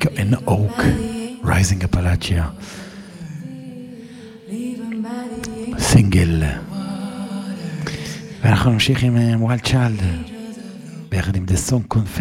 Like an oak rising Appalachia. סינגל. ואנחנו נמשיך עם ווילד צ'יילד ביחד עם The Song Confess.